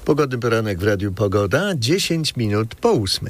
Pogodny poranek w Radiu Pogoda, 10 minut po 8.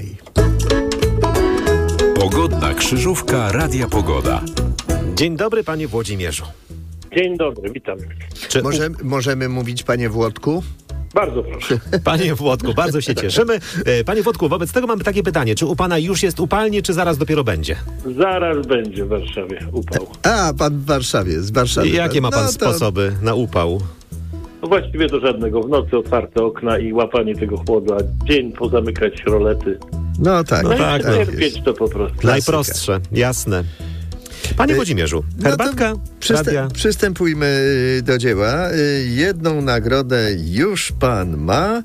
Pogodna krzyżówka Radia Pogoda. Dzień dobry, panie Włodzimierzu. Dzień dobry, witam. Możemy mówić, panie Włodku? Bardzo proszę. Panie Włodku, bardzo się cieszymy. Panie Włodku, wobec tego mamy takie pytanie. Czy u pana już jest upalnie, czy zaraz dopiero będzie? Zaraz będzie w Warszawie upał. A, pan w Warszawie, z Warszawy. Jakie ma pan sposoby na upał? No właściwie to żadnego. W nocy otwarte okna i łapanie tego chłodu, a dzień pozamykać rolety. No tak. No tak, i cierpieć to po prostu. Najprostsze, jasne. Panie Włodzimierzu, herbatka, radia. Przystępujmy do dzieła. Jedną nagrodę już pan ma,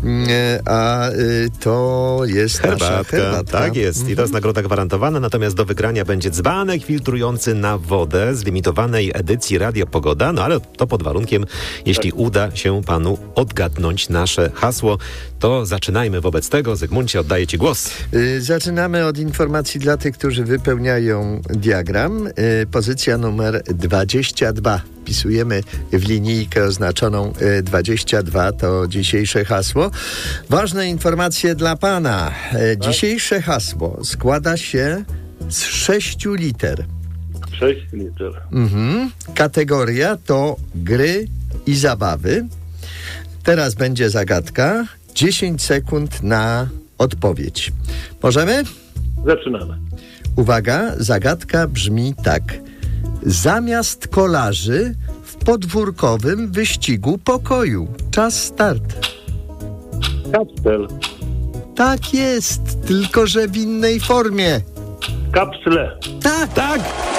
a to jest nasza herbatka. Tak jest. I to jest nagroda gwarantowana, natomiast do wygrania będzie dzbanek filtrujący na wodę z limitowanej edycji Radio Pogoda, no ale to pod warunkiem, jeśli uda się panu odgadnąć nasze hasło. To zaczynajmy wobec tego. Zygmuncie, oddaję ci głos. Zaczynamy od informacji dla tych, którzy wypełniają diagram. Pozycja numer 22. Wpisujemy w linijkę oznaczoną 22. To dzisiejsze hasło. Ważne informacje dla pana. Dzisiejsze hasło składa się z 6 liter. 6 liter. Kategoria to gry i zabawy. Teraz będzie zagadka. 10 sekund na odpowiedź. Możemy? Zaczynamy. Uwaga, zagadka brzmi tak. Zamiast kolarzy w podwórkowym wyścigu pokoju. Czas start. Kapsel. Tak jest, tylko że w innej formie. Kapsle. Tak! Tak!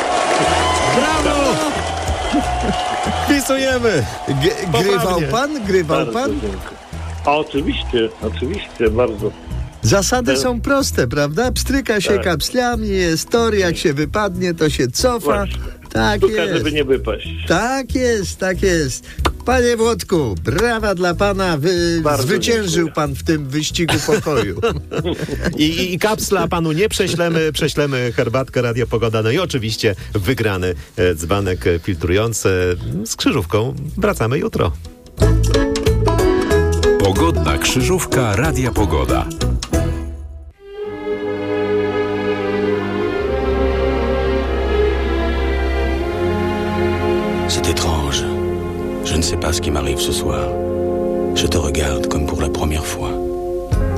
Brawo! Wpisujemy! Grywał pan? Grywał Bardzo pan? dziękuję. A oczywiście, bardzo. Zasady są proste, prawda? Pstryka się kapslami, jest tor, jak się wypadnie, to się cofa. Właśnie. Tak Sztuka, jest. żeby nie wypaść. Tak jest, tak jest. Panie Włodku, brawa dla pana. Zwyciężył dziękuję. pan w tym wyścigu pokoju. I kapsla panu nie prześlemy herbatkę Radio Pogoda, no i oczywiście wygrany dzbanek filtrujący z krzyżówką. Wracamy jutro. Pogodna krzyżówka Radia Pogoda. C'est étrange. Je ne sais pas ce qui m'arrive ce soir. Je te regarde comme pour la première fois.